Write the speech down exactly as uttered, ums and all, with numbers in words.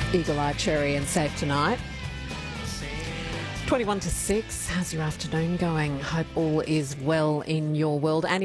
Eagle Eye Cherry and Safe Tonight. twenty-one to six, how's your afternoon going? Hope all is well in your world. Annie